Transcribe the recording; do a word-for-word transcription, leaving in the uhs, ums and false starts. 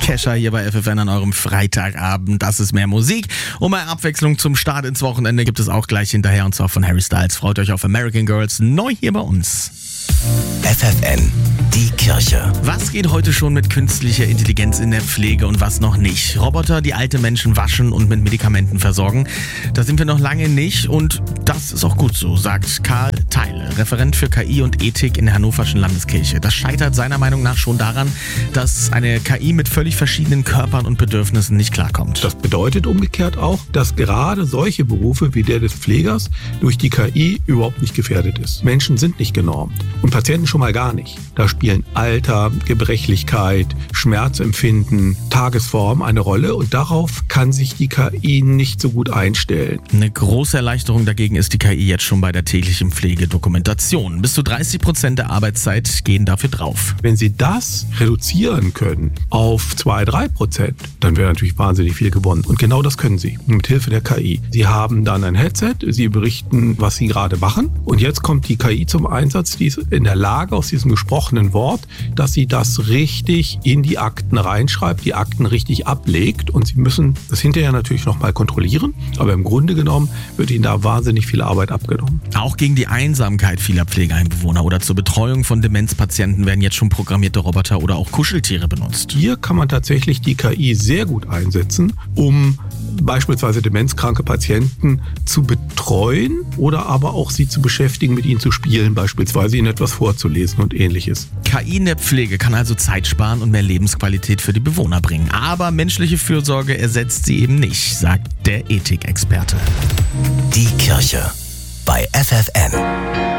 Kesha hier bei F F N an eurem Freitagabend. Das ist mehr Musik. Und mehr Abwechslung zum Start ins Wochenende gibt es auch gleich hinterher, und zwar von Harry Styles. Freut euch auf American Girls, neu hier bei uns. F F N, die Kirche. Was geht heute schon mit künstlicher Intelligenz in der Pflege und was noch nicht? Roboter, die alte Menschen waschen und mit Medikamenten versorgen. Da sind wir noch lange nicht und das ist auch gut so, sagt Karl Theile, Referent für K I und Ethik in der Hannoverschen Landeskirche. Das scheitert seiner Meinung nach schon daran, dass eine K I mit völlig verschiedenen Körpern und Bedürfnissen nicht klarkommt. Das bedeutet umgekehrt auch, dass gerade solche Berufe wie der des Pflegers durch die K I überhaupt nicht gefährdet ist. Menschen sind nicht genormt und Patienten schon mal gar nicht. Da spielen Alter, Gebrechlichkeit, Schmerzempfinden, Tagesform eine Rolle und darauf kann sich die K I nicht so gut einstellen. Eine große Erleichterung dagegen ist die K I jetzt schon bei der täglichen Pflegedokumentation. Bis zu dreißig Prozent der Arbeitszeit gehen dafür drauf. Wenn Sie das reduzieren können auf zwei bis drei Prozent, dann wäre natürlich wahnsinnig viel gewonnen. Und genau das können Sie mit Hilfe der K I. Sie haben dann ein Headset, Sie berichten, was Sie gerade machen. Und jetzt kommt die K I zum Einsatz, die ist in der Lage, aus diesem gesprochenen Wort, dass sie das richtig in die Akten reinschreibt, die Akten richtig ablegt. Und Sie müssen das hinterher natürlich nochmal kontrollieren. Aber im Grunde genommen wird Ihnen da wahnsinnig viel Arbeit abgenommen. Auch gegen die Einsamkeit vieler Pflegeheimbewohner oder zur Betreuung von Demenzpatienten werden jetzt schon programmierte Roboter oder auch Kuscheltiere benutzt. Hier kann man tatsächlich die K I sehr gut einsetzen, um beispielsweise demenzkranke Patienten zu betreuen oder aber auch sie zu beschäftigen, mit ihnen zu spielen, beispielsweise ihnen etwas vorzulesen und ähnliches. K I in der Pflege kann also Zeit sparen und mehr Lebensqualität für die Bewohner bringen. Aber menschliche Fürsorge ersetzt sie eben nicht, sagt der Ethikexperte. Die Kirche bei F F N.